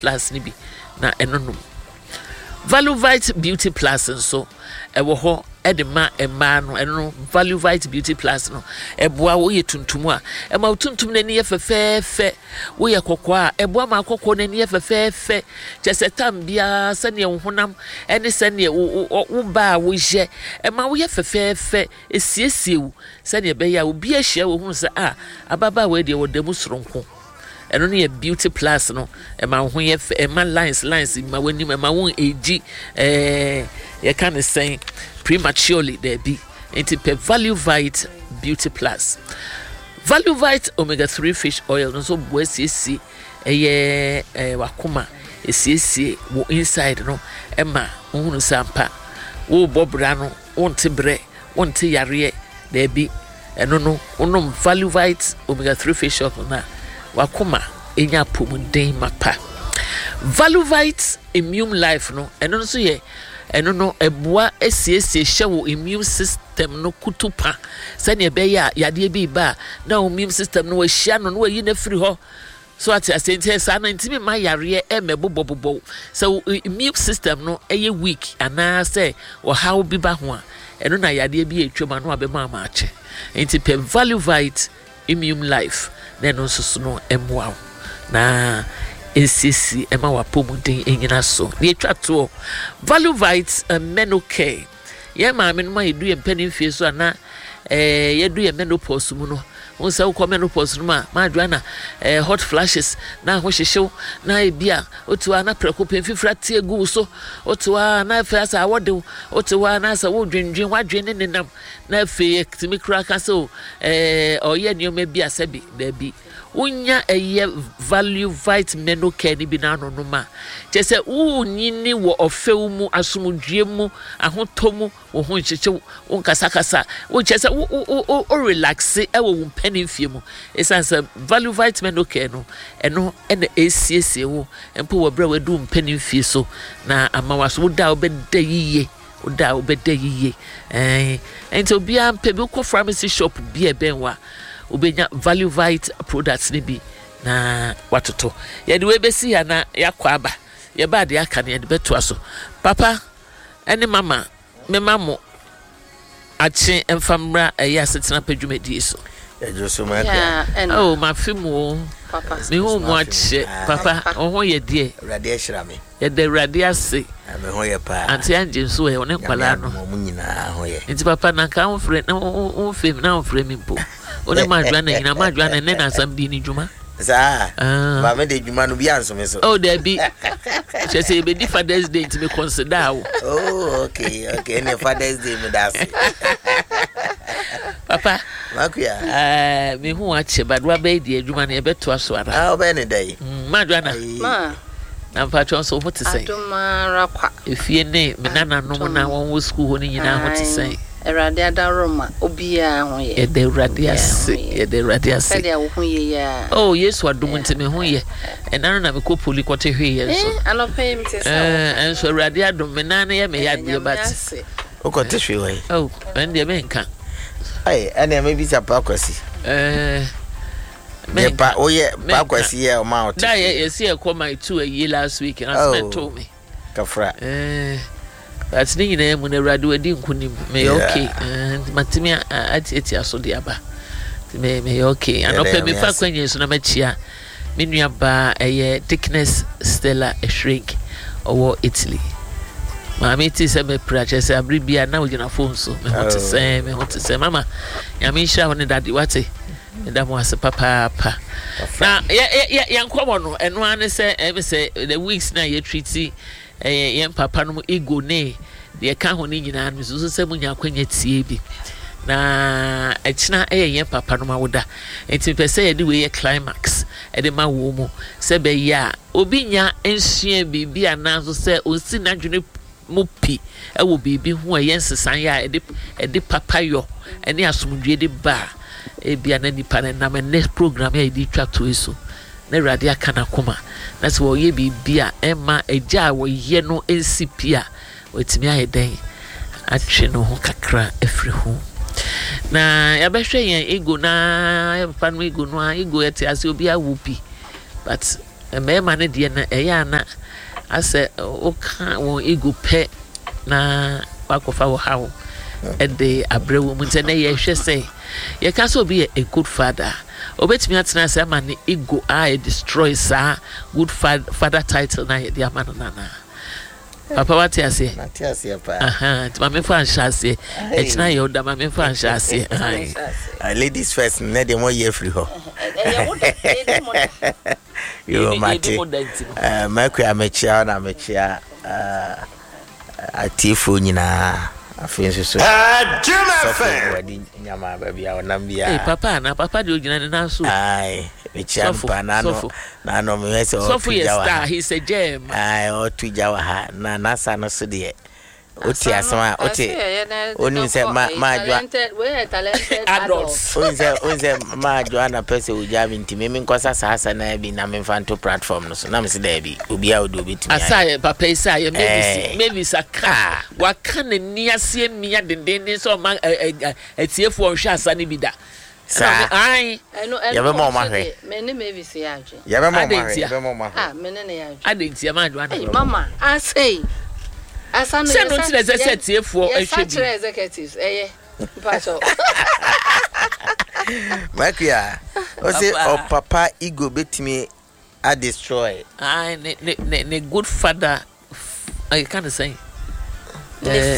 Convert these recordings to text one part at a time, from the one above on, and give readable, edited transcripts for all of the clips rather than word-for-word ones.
plus ni bi na enonom Valuvite Beauty Plus nso ewo ho edema ema no eno Valuvite Beauty Plus no eboa wo ye tuntum a ema tuntum na ni ye fefefe wo ye kokko a eboa ma kokko na ni ye fefefe chesetam bia sane honam ene sane wo ba wo je ema wo ye fefefe esiesie wo sane be ya obi ahia wo hu se a ababa we de wo demu soronko eno ne Beauty Plus no ema ho ye ema lines ma wani ema won age ye kan say prematurely there be into Valuvite Beauty Plus Valuvite omega-3 fish oil no so boasiesi wakoma esiesi wo inside no ema ohunu sampa wo bobra no wonte bre wonte yare there be eno no onom Valuvite omega-3 fish oil na wakoma enya pomuden mapa Valuvite Immune Life no eno no so ye eno no eboa esiesie hyewo immune system no kutupa sane be ya yade bi ba na immune system no wahia no wayi na firi ho so at asente sa na ntimi ma yare mebobobobo so immune system no eye weak ana say wo how bi ba ho a eno na yade bi etwema no abema ma ache enti pe Valuvite Immune Life na no so no emwa na esisi ema wapomuden enyina so ye twato Valuvite Menocare ye ma me no ma yedu ye mpanin fie so ana yedu ye menopause mu no wonsa wo menopause no ma adwana hot flashes na ho hyehyew na ebia otuwa na preko pemfifra tie gu so otuwa na fasa awode otuwa na sa wo dwendwen wadwen ne nenam na fe timi kra ka so oye nioma bi asabi da bi unya eye Valuvite Menocare ni bi na no no ma chese unyini wo ofew mu asomdwie mu ahotomu wo ho ncheche wo kasakasa wo chese wo relax e wo mpani fie mu esanse Valuvite Menocare no eno ene esiesie wo empo wo bra wadu mpani fie so na amawaso wo da obeda yiye oda obeda yiye ento bia mpebi ko pharmacy shop bia benwa obenya Valuvite products ni bi na watoto yede we besi ya na yakwa aba ye ba de aka ne yede beto aso papa ene mama me mamo achi emfamra eya setena padwumadi so ejoso ma ka oh ma fimu papa me hu mo achi papa ohon ye de rade ahira me ye de rade ase me ho ye pa anti anje so e one kwala no mo nyina ho ye nti papa na ka ho frɛ na ho fem na ho frɛ mi mpo one ma adwana nyina ma adwana ne na asam di ni dwuma sa ba me de dwuma no bi anso me so oh there be she say be Father's Day to me consider oh okay ne Father's Day me das papa makuya me hu ache badwa be di adwuma na e beto aso ara be ne dai ma adwana ma na patron so what to say aduma rakwa efie ne me nana no na won wo school ho ni nyina ho to say erade adaroma obia ho ye de radias said wo hu ye ya oh yesu adum ntime hu ye enano na me ko poli kote hwe ye so anopay mte so enso erade adum me nana ye me ya de bat o kote hwe we oh ende me nka ai ene me bi sapa kwasi me pa oye pa kwasi ye o ma o da ye see e come my 2 a year last week and I spent told me kafra that's the name when erade wadi nkunim me okay matimi ati aso de aba me okay anope me fa kwanye so na machia me nua ba thickness Stella a shrink owo Italy mama ti se me prache se abribia na ojina phone so me hot say mama ya me sha woni daddy wate da mo ase papa na ya nkomo no eno ane se me say the weeks na ye treat yen papa no ego ne de ka ho ni nyina no so se munya kwanya tie bi na echina yen papa no mawoda enti pese ye de we climax e de ma wo mu se be ya obi nya ensua bibi anazo se osi na dwene mu pi e wo bibi ho yen sesan ya e de papa yo ene asomdwe de ba e bia na nipa na next program ya di twa to eso na rade aka na koma na se wo ye bibia ema eja wo ye no ensipia wetimi ayeden atwe no ho kakra efri ho na ya behwe yen ego na ya pa no ego no ego ete ase obi awupi but mema ne de na eya na ase o ka won ego pe na wakofa wo hawo ede abrewo mu nte na ye hwe say ye ka so be a good father obetimi atena say ma ne ego a destroy sa good father title na ye de amano nana papa what you say pa ti ma me fa anhase e kina ye oda ma me fa anhase ladies first na dem wo ye free ho yo mate makwa amechia na amechia atifo nyina afenso so wadi nyama babia onambia papa na papa de ogina na so ai mechia mpa na no me se so for your star he's a gem o tu jawa ha na nasa no so de oti asama oti oni se ma talented we talented adults onse ma joana pese ujami ntimi me nkosa sasa na bi na me fanto platform no so na me se da bi obi a odo betimi asa papa isa ye maybe saka wa kan ni ase mia denden so ma etiefo ohwe asa ni bi da ai ya be mo ma hwe me ne maybe se aje ya be mo ma hwe be mo ma hwe me ne ya aje adentia ma joana mama I say asano se no ti executive executives paso makia o say o papa ego betimi a destroy ne good father I can't say the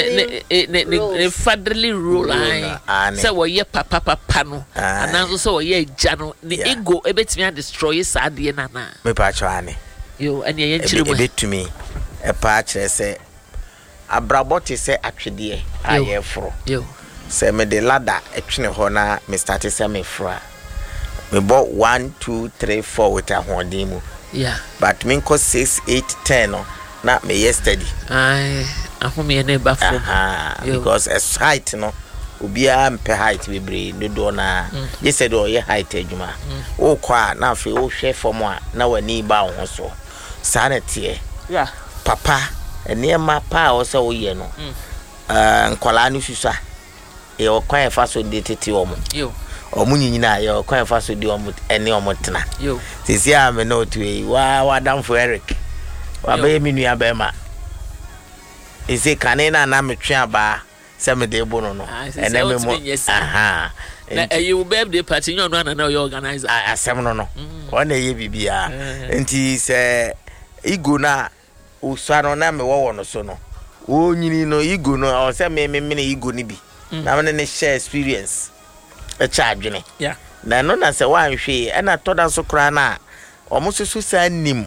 fatherly role say wo ye papa no ananso say wo ye ja no ne ego ebetimi a destroy sa de na me pa chwane yo ene ye nchire mu betumi e pa kire se abraboti se atwede aye fro yo se me de ladder etwene ho na me start se me fro me bo 1 2 3 4 with ahondin mu but me ko 6 8 10 no na me yesterday ai ahome ne ba fro because as height no obia mpe height bebre dodo na yesterday o ye height adwuma o kwa na afi o hwe fom a na wani ba ho so sanete papa eniema pa o se o ye no nkwala ni susa e o kwan fa so de tete o mo omu nyina ye o kwan fa so de o mo ene o mo tena sisi a me no tu e wa dam for Eric wa be mi nua be ma ise kanena na metwe aba se me de bo no ene me mo na you birthday party you no na you organizer asem no o na ye bibia enti se igo na usano na me wo no so no o nyini no igo no o se me na igo ni bi na me ne share experience e cha adwene na no na se wan hwe e na toda so kra na o mo susu sa nim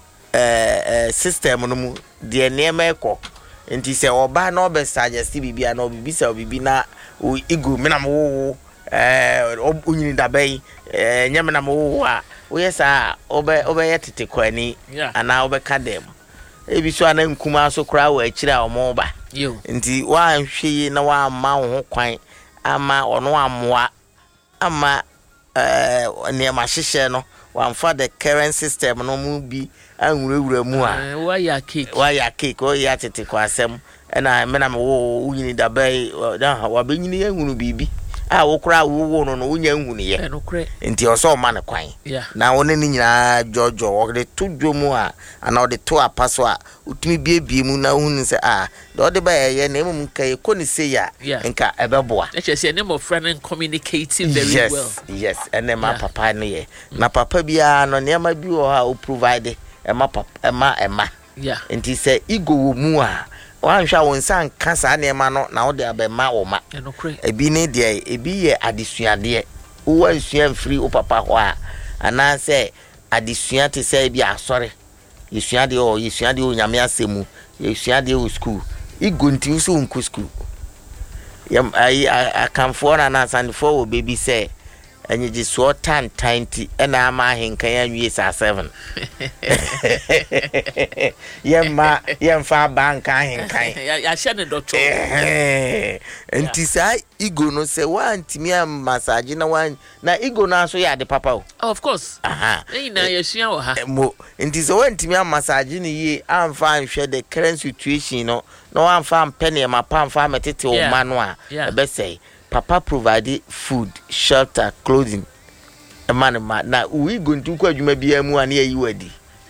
system no mu de niema ekọ enti se oba na obesagesti bibia na obibi se obibi na igo me na mo onyini dabai nyame na mo a wo yesa obe yetete kwani ana obe kadem ebi so ana nkuma so kra wa akira omo ba nti wa hwe na wa ma ho kwan ama ono amoa ama ne ma hyehyɛ no wa mfa the current system no mu bi anwurawura mu a wa ya cake o ya tete kwa asem na me na wo unyini dabai wa benyini anwuru bibi a wo kra wo no wonya nhuni ye nti o so ma ne kwan na woni ni nyina jojo wo de to dwomu a ana o de to apaso a utumi biebie mu na hunu se de o de ba ye na emum kai ko ni se ya nka ebeboa se ne mo friend and communicating very well yes ene ma papa ne ye na papa bia no ne ma bi o ha o provide ema papa ema nti se igo wo mu a wan hwa won san kasa na ema no na wo de abema wo ma ebi ne de ebi ye adesuade wo ansua free o papa ho a ana se adesua te se bi asore yesuade o nyame asemu yesuade o school igo nti so nku school yam ai akamfo na sandfo wo baby se enye ji so tan ena ama henkan anwie sa 7 yemfa banka henkan ya hye ne doctor enti sai igo no se wantimi am massage na wan na igo na so ya de papa of course na yesua wo ha mo enti so wantimi am massage ni yi amfa anhwe the current situation no amfa ampene ma pa amfa metete o ma no a ebe say papa provide food, shelter, clothing. man ma na we go ntu kwa adwuma bia mu ane ayi wadi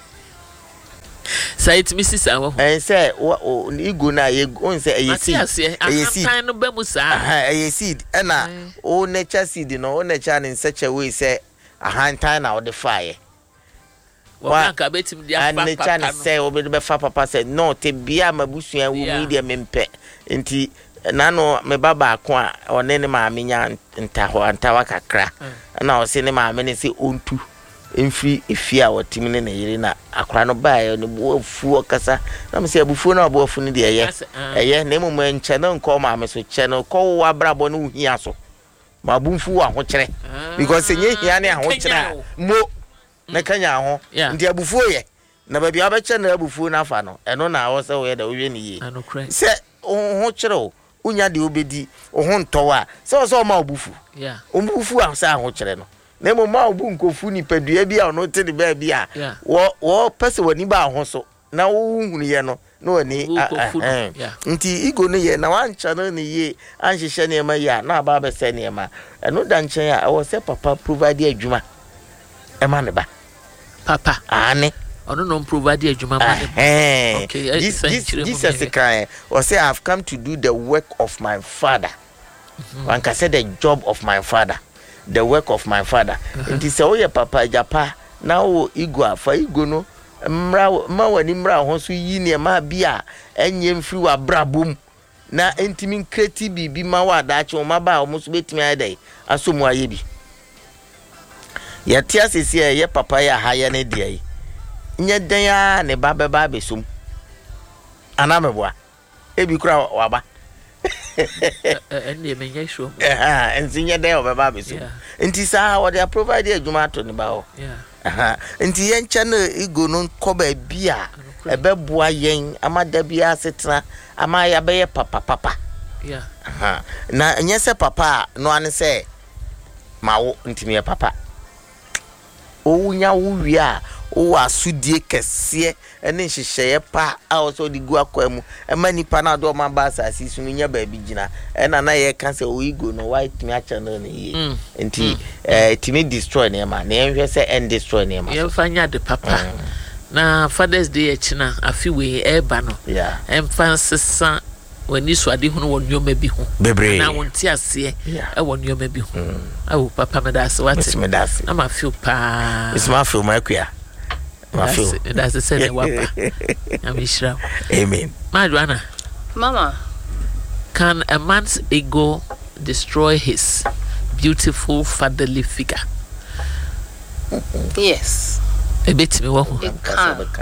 say it Mrs. Awo and say ego na ye on say ayi seed time no bemu sa ayi seed na o nature seed no o nature in such a way say ahantan na o de fire wa ka betim dia fa papa no say o be fa papa say no te bia mabusua wo media mempe nti na no me baba ko a one ne ma menya ntawa kakra na o se ne ma me ne se ontu emfi efia wotimi ne yiri na akra no bae ne boafu kasa na me se abufu na boafu ne de eye na emu enche na nko ma me so che no ko wa brabo no hia so ma bumfu wa ho kire because enye hia ne ho kire mo na kanya ho ndi abufu ye na ba bia ba che na abufu na afa no eno na wo se wo ye da wo ye ne ye se ho kire o unya de obedi o ho ntowa se so ma abufu obufu a se ho kire no na mo ma obu nkofu ni padua bia ono te de ba bia wo pese wani ba ho so na wo hunu ye no na wani nti igo no ye na wancha no ne ye anhihye ne ma ya na ba ba se ne ma eno da nchen a wo se papa provide adwuma e ma ne ba papa ane ono no provide adwuma ma ne okay Jesus cry or say I have come to do the work of my father. One can say the job of my father, the work of my father. Nti se wo ye papa japa na wo igwa fa igo no mra ma wani mra ho so yi ne ma bia enye mfiri wa brabom na entimi kreti bibi ma wa daache o ma ba o so betimi ayedai asomu aye bi ya tia sesi ye papa ya haya ne dia yi nye dan ya ne ba ba besum anameboa ebi kura waba and me nya show and sinye dan obeba besum nti sa wo dey provide adwuma to ne ba ho nti ye nche na igo no koba bia ebeboa yen amada bia setena amaya be ye papa na nye se papa no ane se mawo ntimi ye papa ounya wuwi a o asudie kese ene hyehyeye pa a o so di gu akwamu ema nipa na do ma ba asasi sunu nya ba bi gina ena na ye kan se o igo no white me acha no ye nti timi destroy ne ma na enhwe se end destroy ne ma ye fanya de papa na Father's Day echina afiwe eba no emphasis wani swade hunu won yoma bi hu na wonti ase e won yoma bi hu awu papa medase wate na ma feel pa is ma feel my queer ma feel that's the same wapa I'm sure amen Madwana mama can a man's ego destroy his beautiful fatherly figure? Yes. A bit me what it can. It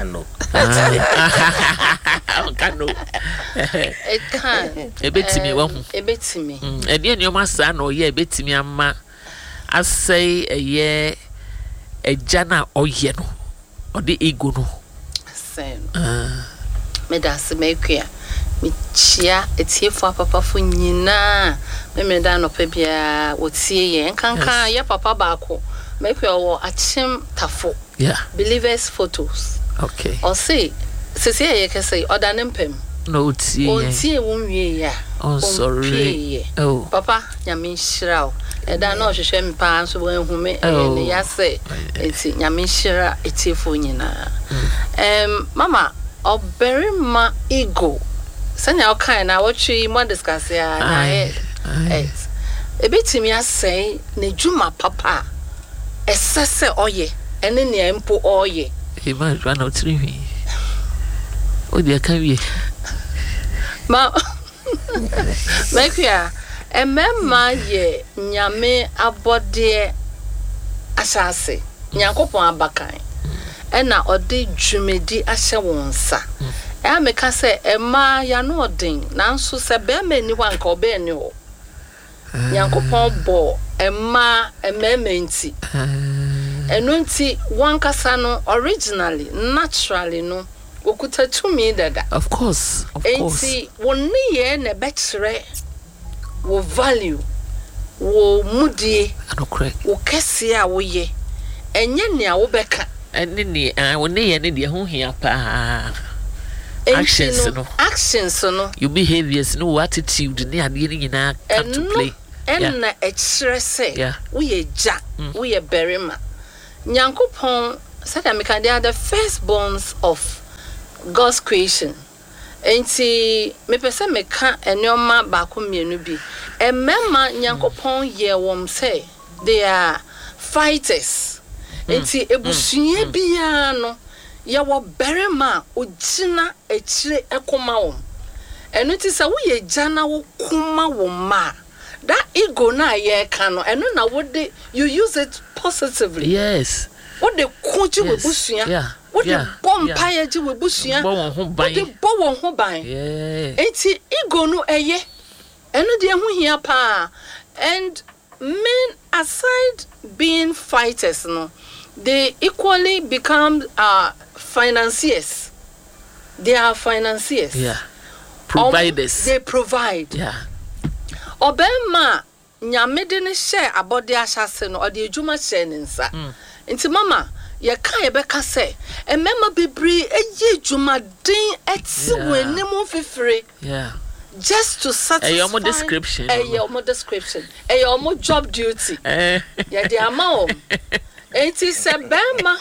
can. A bit me what a bit to me. And then your master no ye bit me amma I say a year a jana or yeno or the ego no sen me das me kwia me chia etie fo papa fo nyina me da no pa bia wotie ye nkanka ye papa baako me kwia wo achim tafo believers photos okay or say ye can say odanempem no tie wonwie ya sorry oh papa nyame nhyira eda na ohwehwe mpa so hu me ne yase enti nyame nhyira etiefo nyina mama oberima ego sanya okan na watwi mo discuss ya na ebetimi asai na djuma papa esese oye ene ne empo oye e ma jwa na otiri o dia kan wie ma mekia emema ye nyame abode asase nyankopon abakan ena ode dwumedi ahye wonsa meka se ema ya no odin nanso se be mani wanka obe ni ho nyankopon bo ema nti eno nti wankasa no originally naturally no okuta tumi dada of course enti wonni ye na betre wo value wo mudie wo kese a wo ye enye ne a wo beka ene ne wonni ye ne de ho hia pa actions no your behaviors no attitude ne ade ni nyina come to play ɛna ɛkyerɛ sɛ woyɛ gya woyɛ berima nyankopɔn said they are the firstborns of God's creation. Enti me pese me ka enoma baako mienu bi. Emema nyankopon ye wom say they are fighters. Enti ebusunye bia no ye wo berema ogina echire ekoma wom. Enu ti se wo ye jana wo kuma wo ma. That ego na ye ka no enu na wo de you use it positively. Yes. What the country we busuya? What the bomb pie we busuya? What the bow who buy? It's ego no eye. And the who here pa. And men aside being fighters, no, they equally become financiers. They are financiers. Yeah. Providers. They provide. Yeah. Obema nyame de ne share abode ahyase no ode adwuma share ninsa. Nti mama ye kan ye beka say emema bibri eye dwumaden eti wanimu fifire just to satisfy your description your description your job duty ye de ama o enti se bema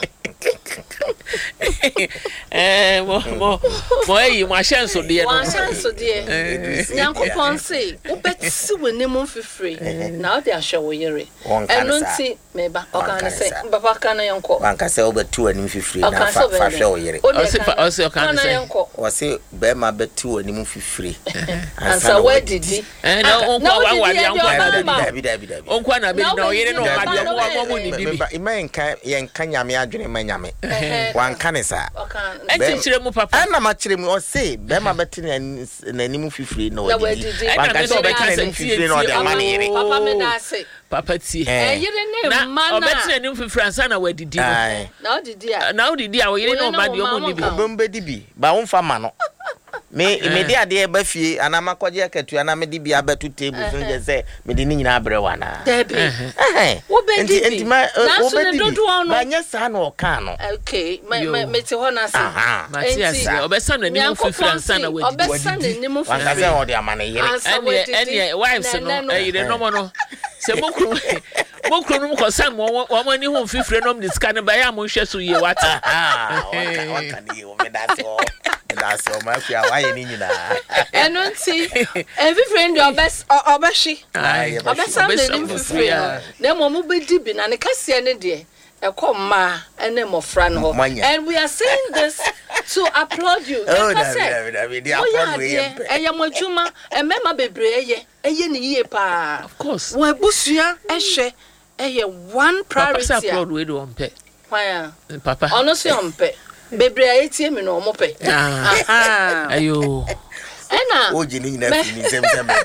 mo yi mo ahyenso de no ahyenso de nyankopon say wobeti wanimu fifire na o de ahwe wo yere eno nti meba okan say baba kan yonko wanka say obeti wanimu fifire na fa hwe wo yere o se okan say o se be ma beti wanimu fifire ansa wadidi na onko wa dabi onko na be na o yere no ma de mo ni bibi imenka yenka nyame adwene ma nyame wanka ne sa enchire mu papa ana ma kire mu o se be ma beti na nimu fifire na wadidi wanka so be ka say fifire na o de ma ne yere papa me na say papa ti yere ne ma na obeti na nimu fifire ansa na wadidi na odidi a o yere no ma de o mu ni bi bombe di bi ba won fa ma no me de ade ba fie ana makwaje akatu ana me di bi abetu table so je say me di ni nyina abre wana wo be di enti ma wo be di ba nya sa na o kan no okay me te ho na say Matias obesa na ni mu fifira nsa na wadi obesa na ni mu fifira wanka say o de amane yere ene wives no ayire no mo no se mokru no ko sam wo mani hu fifira no mdiska ne ba ya mo hwe so ye wata wanka ni o me da so that's all my fear why you need na enunti every friend obeshi obesa na ni fifira na mo be di bi na ne kase ne de ekoma ene mofra no and we are saying this to applaud you because they applaud we modwuma emema bebre eye ni yie pa of course wo abusua ehwe eye one priority papa applaud we do onpe why papa ono se onpe bebre etie mi no omope ayo ena oji ni nyina fi ni sem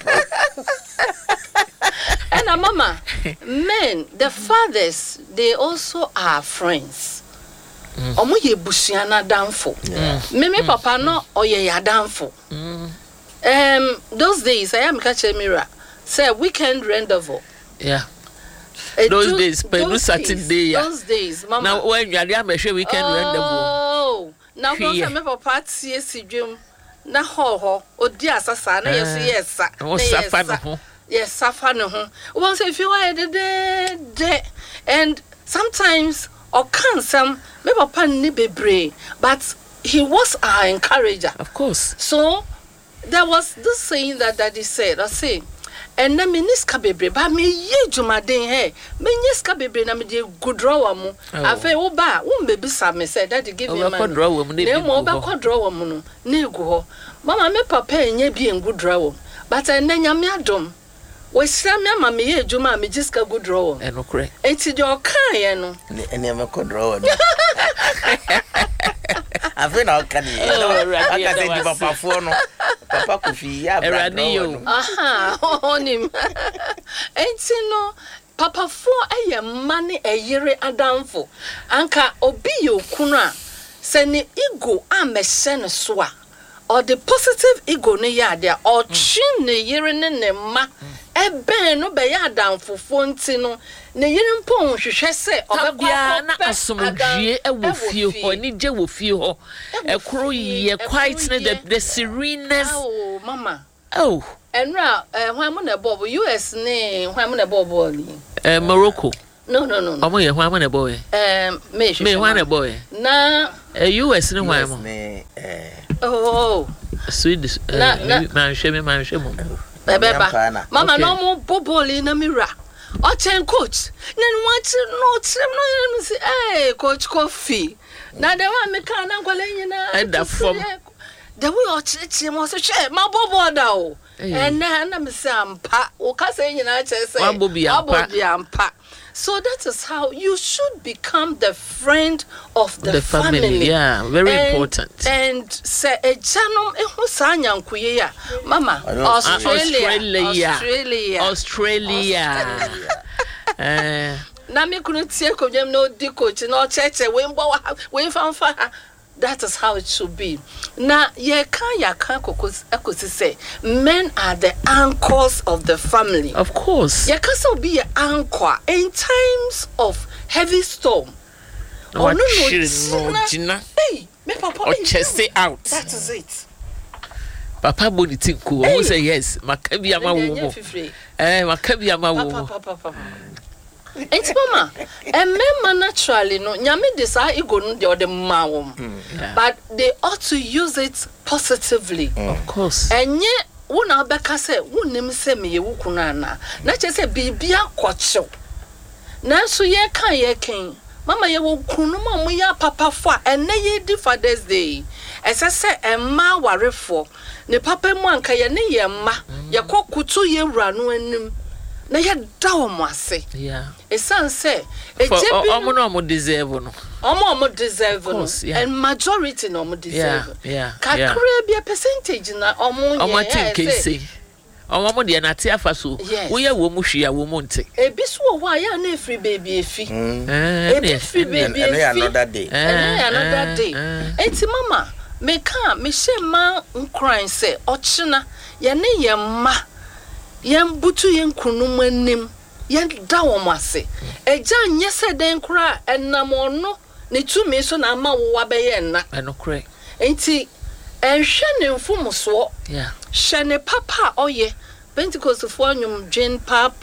and mama, men, the fathers, they also are friends. Omo ye busiana danfo. Me papa no oye ya danfo. Those days I am catch mirror. Say weekend rendezvous. Yeah. Those days, but Saturday. Those days, mama. Now when you are there, me weekend rendezvous. Oh, now when me papa tie si dwem na ho odi asasa na yes. O safa no ho. Yes, suffer no ho. Once if you are the and sometimes or can some me papa ni bebre, but he was our encourager. Of course. So there was this saying that daddy said, I say, and na me niska bebre, but me ye jumaden he, me niska bebre na me de good draw mu. Afa wo ba, wo baby sam me said daddy give me money. Ne mo ba ko draw mu no, na egu ho. Mama me papa enye bi en good draw, but en nyame adom. We say me ama me ye adwuma me jiska good draw. Enokre. Enti de o kan ye no. Ene me ko draw no. Afena o kan ye. Aka se di papa fo no. Papa Kofi ya bra draw. Aha, onim. Enti no papa fo eye mane eyire adamfo. Anka obi ye okunu a se ne ego amehye ne so a or the positive ego ne ya there or chin ne yire ne ma ebe no be ya danfofo nti no ne yire mpon hwehwe se obekwa na asomdwie ewo fie ho ni je wo fie ho ekro ye quite the sereneness oh mama oh enra hwan mo na ball US ne hwan mo na ball ni Morocco no omo ye hwan mo na ball me hwan na ball na US ne hwan mo oh Swedish man hwe mo beba mama no mo boboli na mira o chen coach na no say eh coach Kofi na de wa me kan na kwale nyina eda fom the way o chichi mo so hwe ma bobo da o na me say ampa o ka say nyina che say abobi ampa. So that is how you should become the friend of the family. Yeah, very important. And say a janom ehu sa nyankuye ya mama Australia. Na me kunu tie kodwem no di coach no cheche we mbo we fanfa. That is how it should be. Now, ya kan kokosi say men are the anchors of the family. Of course. Ya can so be an anchor in times of heavy storm. Oh no, Gina. Hey, me papa. Chest out. That is it. Papa body think cool. Who say yes? Makabi ama wo. Makabi ama wo. Enti mama, men naturally no nyame desire ego no de ode ma wo. But they ought to use it positively. Of course. Enye wona obeka se wonim se me ye wukunu ana. Na che se bibia kwacho. Na so ye kan ye ken. Mama ye wukunu ma mo ya papa fo ene ye di Father's Day. Ese se emma warefo. Ne papa mu anka ye ne ye ma. Ye kokutu ye wura no anim. Na ya dawo mo ase. Yeah. Esan say omo no mo deserve no. Omo deserve no. Yeah. And majority no mo deserve. Yeah. Kakre be a percentage na omo think say. Omo de na te afa so. Wo ye wo mu hwia wo mu nte. Ebi so wo ya na free baby efi. Ebi free baby efi. Another day. Another day. Enti mama, me shema nkran say ochina ye ne ye ma yen butu yen kunum anim yen da wo mase eja nyese den kra enam ono ne tumi so na ma wo abeye na enokre enti enhwe ne mfumoso yeah hwe ne papa oye Pentecost for anyum dwen papa